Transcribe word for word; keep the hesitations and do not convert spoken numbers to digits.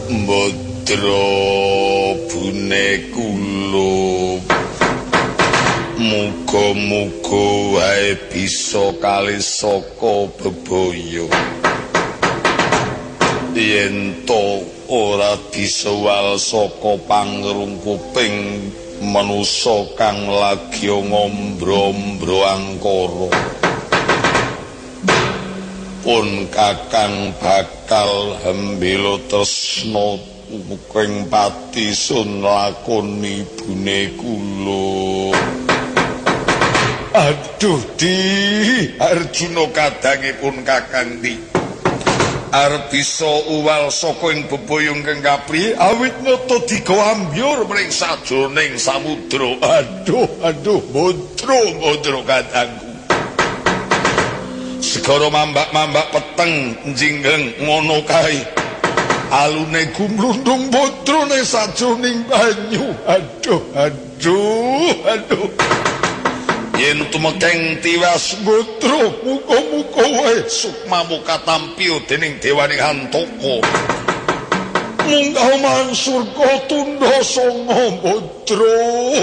Mbadra bune kula muga-muga wae bisa kalih saka bebaya yen to ora disewal saka pangrungkuping manusa kang lagi ngombro-ombro angkara pun kakang bakal hembela tresna muking pati sun lakoni ibune kula. Aduh di Arjuna kadangipun kakang di arep bisa uwal saka ing bebaya ingkang kapri awit nata digambyur mring sajroning samudra. Aduh aduh mudra mudra kadangku segara mambak-mambak peteng njinggeng ngono kae alune gumlundung putrane sajroning banyu. Aduh aduh aduh yen tumekeng tiwas putra muga-muga wae sukmamu katampiya dening dewaning Hantaka munggah man surga tundha sanga putra.